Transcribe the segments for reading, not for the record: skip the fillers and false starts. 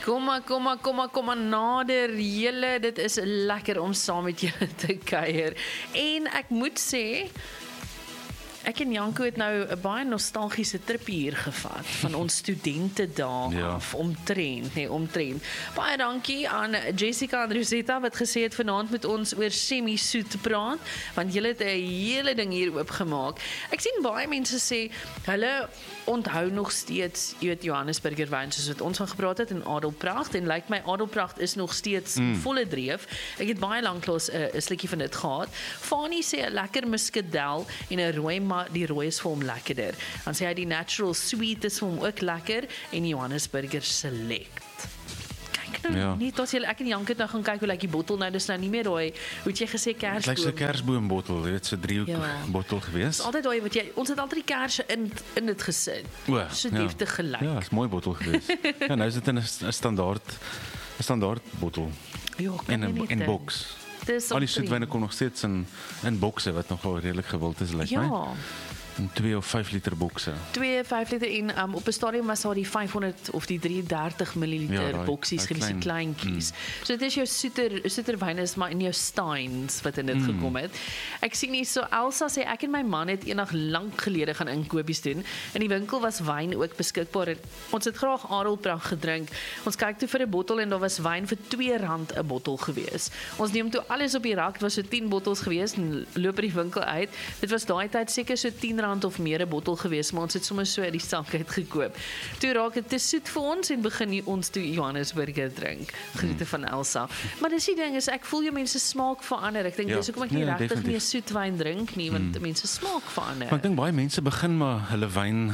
Kom maar nader julle, dit is lekker om saam met julle te kuier. En ek moet sê, ek en Janko het nou 'n baie nostalgiese trip hier gevat van ons studentedae af, omtrent. Baie dankie aan Jessica en Rosetta wat gesê het vanaand met ons oor semi-soet praat, want julle het 'n hele ding hier oopgemaak. Ek sien baie mense sê hulle onthou nog steeds, jy weet, Johannesburger wyn soos wat ons van gepraat het in Adelpracht, en lyk my Adelpracht is nog steeds volle dreef. Ek het baie lanklaas 'n slukkie van dit gehad. Fani sê 'n lekker muskadel en 'n rooi, maar die rooi is vir hom lekkerder. Dan sê hy die natural sweet is vir hom ook lekker en Johannesburger Select. Kyk nou, net as jy ek en Jank het nou gaan kyk hoe lyk die bottel nou, dis nou nie meer daai, hoe het jy gesê kersboom. Dit lyk so 'n kersboombottel, jy weet, so 'n driehoek bottel gewees. Dis altyd daai wat ons het altyd die kersse in dit gesit. So deftig gelyk. Ja, is 'n mooi bottel gewees. Ja, nou is dit in 'n standaard bottel. Ja, en boks. Al die soetwyne kom nog steeds in bokse wat nogal redelik gewild is, lyk my. In 2 of 5 liter bokse. 2, 5 liter en op 'n stadium was daar die 500 of die 330 ml boksies gewees, die kleintjies. So dit is jou soeter wyne is maar in jou steins wat in dit gekom het. Ek sien hier so Elsa sê ek en my man het eendag lank gelede gaan inkopies doen. In die winkel was wyn ook beskikbaar en ons het graag Adelpracht gedrink. Ons kyk toe vir 'n bottel en daar was wyn vir R2 'n bottel gewees. Ons neem toe alles op die rak, dit was so 10 bottels gewees en loop by die winkel uit. Dit was daai tyd seker so R10 of meer 'n bottel gewees, maar ons het sommer so uit die sak uit gekoop. Toe raak dit te soet vir ons en begin ons toe Johannesburger drink. Groete van Elsa. Maar dis die ding is ek voel jou mense smaak verander. Ek dink dis hoekom ek nie regtig meer soetwyn drink nie, want mense smaak verander. Maar ek dink baie mense begin maar hulle wyn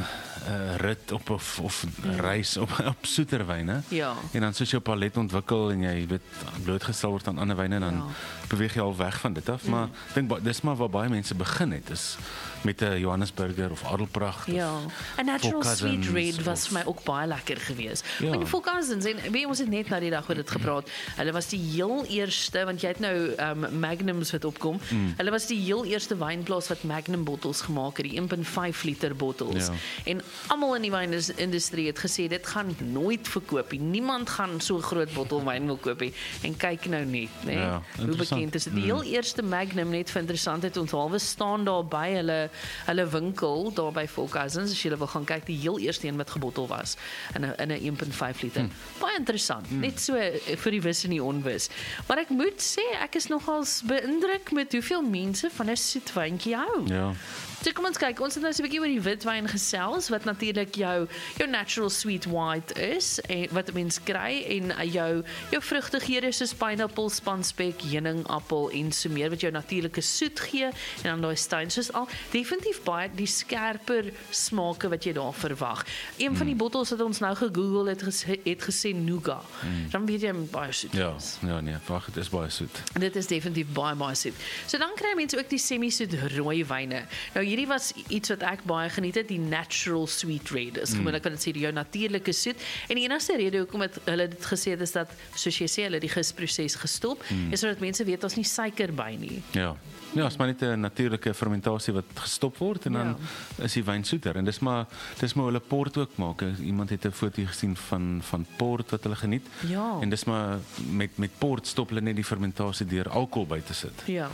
rit op of reis op soeter wyne. En dan soos jou palet ontwikkel en jy weet blootgestel word aan ander wyne, dan beweeg jy al weg van dit af, maar ek dink dis maar waar baie mense begin het, is met 'n Johannesburger of Adelpracht. Ja, 'n natural sweet red was vir my ook baie lekker geweest. Want die Four Cousins, en weet ons het net na die dag oor dit gepraat. Hulle was die heel eerste, want jy het nou Magnums wat opkom. Hulle was die heel eerste wynplaas wat Magnum bottels gemaak het, die 1.5 liter bottels. En almal in die wynindustrie het gesê dit gaan nooit verkoop nie. Niemand gaan so 'n groot bottel wyn wil koop nie. En kyk nou net, né? Hoe bekend is dit? Die heel eerste Magnum, net vir interessantheid, ons halwe staan daar by hulle winkel daar by Four Cousins, as jy wil gaan kyk, die heel eerste een wat gebottel was in 'n 1.5 liter. Baie interessant, net so vir die wis en die onwis. Maar ek moet sê ek is nogals beïndruk met hoeveel mense van 'n soetwyntjie hou. Ja. So kom ons kyk, ons het nou so 'n bietjie oor die witwyn gesels, wat natuurlik jou natural sweet white is, en wat 'n mens kry, en jou vrugtighede soos pineappel, spanspek, heuning, appel en so meer wat jou natuurlike soet gee, en dan daai stein soos al definitief baie die skerper smake wat jy daar verwag. Een van die bottels wat ons nou gegoogel het gesê nougat. Dan weet jy baie soet. Nee, wag, dit is baie soet. Dit is definitief baie soet. So dan kry mense ook die semi-soet rooi wyne. Nou hierdie was iets wat ek baie geniet het, die natural sweet red. Is gewoonlik wat dit sê, jou natuurlike soet. En die enigste rede hoekom hulle dit gesê het is dat, soos jy sê, hulle die gisproses gestop, is sodat mense weet daar's nie suiker by nie. Ja, is maar net 'n natuurlike fermentasie wat gestop word en dan is die wyn soeter. En dis maar hulle port ook maak. Iemand het 'n foto gesien van port wat hulle geniet. Ja. En dis maar met port stop hulle net die fermentasie deur alkohol by te sit. Ja.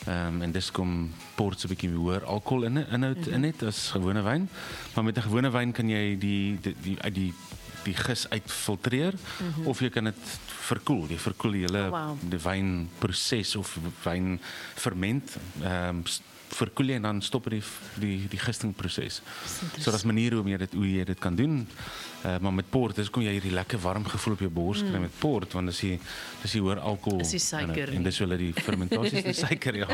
En dis kom port so 'n bietjie hoër alkoholinhoud in het as gewone wyn. Maar met 'n gewone wyn kan jy die gis uitfiltreer of jy kan dit verkoel. Jy verkoel die hele die wynproses of wynferment verkoel jy en dan stop die gistingproses. So daar's maniere hoe jy dit kan doen. Maar met port, dis kom jy hierdie lekker warm gevoel op jou bors kry met port, want dis die hoër alkohol en dis hulle die fermentasie is die suiker, ja.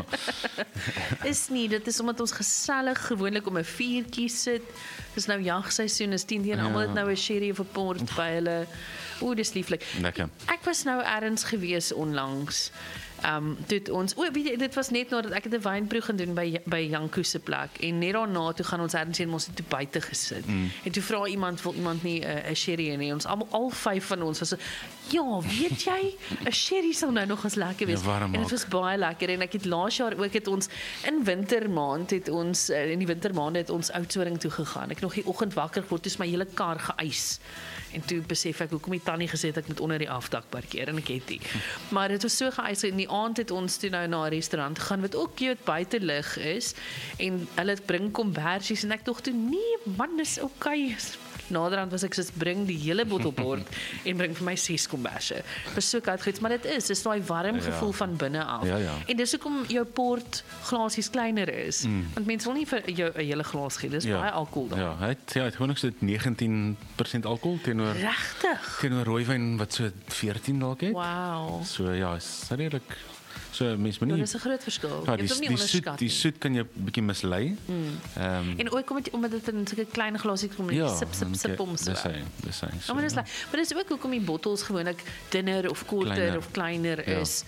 Is nie, dit is omdat ons gesellig gewoonlik om 'n vuurtjie sit. Dis nou jagseisoen, is 10 teen, almal het nou 'n sherry of 'n port by hulle. Dis lieflik. Lekker. Ek was nou ergens gewees onlangs. Dit ons, dit was net nadat ek het 'n wynproe gaan doen by Janko se plek, en net daarna toe gaan ons ergens heen, ons het toe buite gesit. En toe vra iemand, wil iemand nie 'n sherry hê? Ons al 5 van ons was so, ja, weet jy, 'n sherry sal nou nog eens lekker wees. En dit was baie lekker, en ek het laas jaar ook in die wintermaande het ons Oudtshoorn toe gegaan. Ek nog die oggend wakker geword, toe is my hele kar geys. En toe besef ek hoekom die tannie gesê het ek moet onder die afdak parkeer en ek het nie. Maar dit was so geëis. In die aand het ons toe nou na 'n restaurant gegaan wat ook cute buitelug is en hulle bring kombersies en ek dink toe nee man, dis okay. Naderhand was ek soos bring die hele bottel port en bring vir my 6 komberse. Dis so koud goed, maar dit is daai warm gevoel van binne af. Ja. En dis hoekom jou port glasies kleiner is. Want mense wil nie vir jou 'n hele glas gee. Dis baie alkohol dan. Ja, hy het gewoon so 19% alkohol teenoor rooiwyn wat so 14 dalk het. Wow. So ja, is redelik. So mens moet nie. Dit is 'n groot verskil. Ja, Jy moet hom nie onderskat die soet kan jy 'n bietjie mislei. En ook omdat dit in sulke klein glasies kom en sip om so. Dis hy. Ja, maar dis ook hoekom die bottels gewoonlik dunner of korter of kleiner is.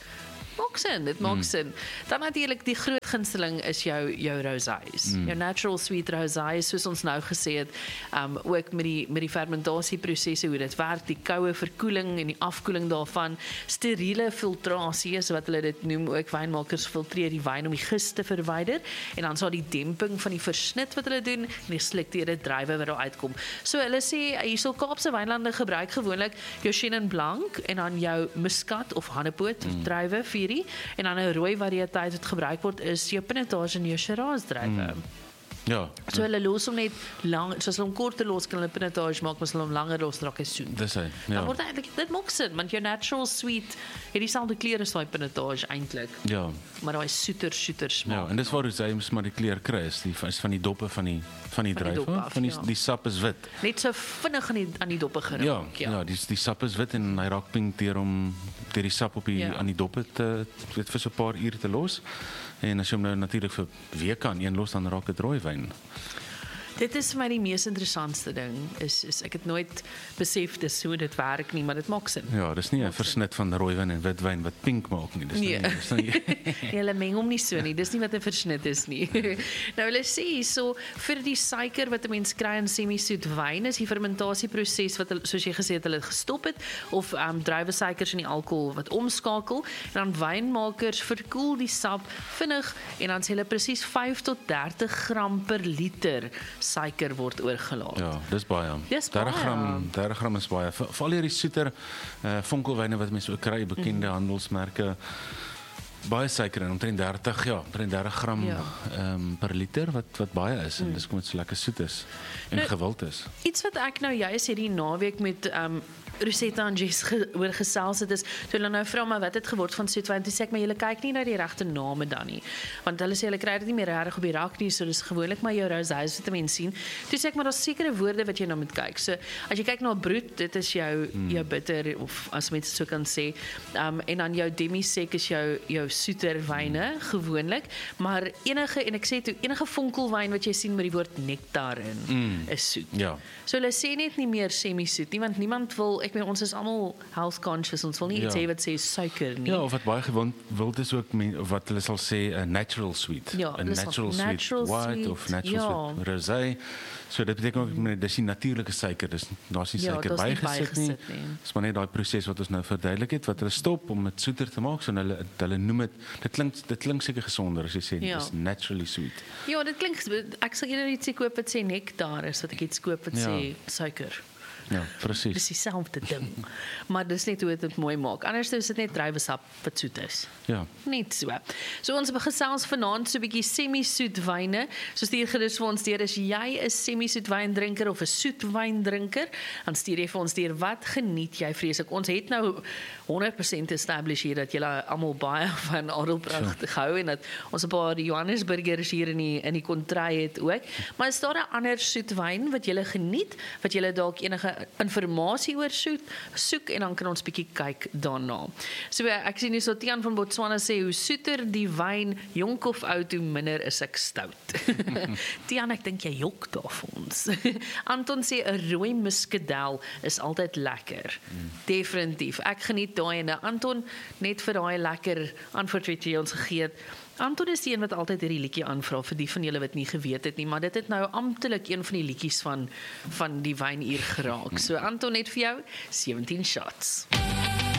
Dit maak sin. Dan natuurlik die groot gunsteling is jou rosés. Jou natural sweet rosés soos ons nou gesê het, ook met die fermentasieprosesse hoe dit werk, die koue verkoeling en die afkoeling daarvan, steriele filtrasie is wat hulle dit noem, ook wynmakers filtreer die wyn om die gis te verwyder en dan sal die demping van die versnit wat hulle doen en die selekteerde druiwe wat daar uitkom. So hulle sê hierso Kaapse wynlande gebruik gewoonlik jou Chenin Blanc en dan jou Muscat of Hanepoot druiwe en dan 'n rooi variëteit wat gebruik word is jou Pinotage en jou Shiraz druiwe. Ja. So hulle los hom net lang, soos hulle hom korter los kan hulle Pinotage maak, maar as hulle hom langer los raak hy soet. Dis hy. Ja. Dan word eintlik dit maak sin, want jou natural sweet het dieselfde kleur as daai Pinotage eintlik. Ja. Maar daai soeter smaak. Ja, en dis waar jy maar die kleur kry is van die doppe van die druiwe, die sap is wit. Net so vinnig aan die doppe geraak. Ja, die sap is wit en hy raak pink deur die sap op aan die doppe vir so 'n paar ure te los. En as jy hom nou natuurlik vir weke aan een los dan raak dit rooiwyn. Dit is vir my die mees interessantste ding is ek het nooit besef dis hoe dit werk nie, maar dit maak sin. Ja, dis nie 'n versnit van rooiwyn en witwyn wat pink maak nie. Dis nie. Hulle meng hom nie so nie. Dis nie wat 'n versnit is nie. Nou hulle sê hierso vir die suiker wat 'n mens kry in semi-soet wyn is die fermentasieproses wat soos jy gesê het hulle gestop het of druiwe suikers in die alkohol wat omskakel en dan wynmakers verkoel die sap vinnig en dan sê hulle presies 5 tot 30 gram per liter suiker word oorgelaat. Ja, dis baie. 30 gram is baie. Veral hierdie soeter vonkelwyne wat mense ook kry, bekende handelsmerke, baie suiker in, omtrent 30 gram per liter wat baie is en dis kom dit so lekker soet is en gewild is. Iets wat ek nou juist hierdie naweek met Rosetta en Jess oor gesels het is, toe hulle nou vra maar wat het geword van soetwyn, toe sê ek maar julle kyk nie na die regte name dan nie, want hulle sê hulle kry dit nie meer reg op die rak nie, so dis gewoonlik maar jou rosés wat mense sien. Toe sê ek maar daar's sekere woorde wat jy nou moet kyk. So as jy kyk na brood, dit is jou bitter of as mense so kan sê, en dan jou demi-sec is jou soeter wyne gewoonlik, maar enige vonkelwyn wat jy sien met die woord nektar in is soet. Ja. So hulle sê net nie meer semi-soet nie, want niemand wil, ons is almal health conscious, ons wil nie iets hê wat sê suiker nie. Ja, of wat baie wild is ook wat hulle sal sê 'n natural sweet. Ja, 'n natural sweet white of natural sweet rosé. So dit beteken ook dis die natuurlike suiker, daar's nie suiker bygesit nie. Dis maar net daai proses wat ons nou verduidelik het wat hulle stop om dit soeter te maak, so hulle noem dit klink seker gesonder as jy sê dis naturally sweet. Ja, dit klink ek sal eerder iets koop wat sê nektar is wat ek iets koop wat sê suiker. Ja, presies. Dis dieselfde ding. Maar dis net hoe dit mooi maak. Anders is dit net druiwesap wat soet is. Ja. Net so. So ons gesels vanaand so 'n bietjie semi-soet wyne. So stuur gerus vir ons deur as jy 'n semi-soet wyndrinker of 'n soet wyndrinker, dan stuur jy vir ons deur wat geniet jy vreeslik. Ons het nou 100% establish hier dat julle almal baie van Adelpracht gehou en dat ons 'n paar Johannesburgers hier in die kontry het ook. Maar is daar 'n ander soet wyn wat julle geniet, wat julle dalk enige informasie oor soek en dan kan ons bietjie kyk daarna. So ek sien hier so Tian van Botswana sê hoe soeter die wyn, jonk of oud, hoe minder is ek stout. Tian, ek dink jy jok daar vir ons. Anton sê 'n rooi muskadel is altyd lekker. Definitief. Ek geniet daai en Anton net vir daai lekker antwoord wat jy ons gegee het. Anton is die een wat altyd hierdie liedjie aanvra vir die van julle wat nie geweet het nie, maar dit het nou amptelik een van die liedjies van die wynuur geraak. So Anton, net vir jou 17 shots.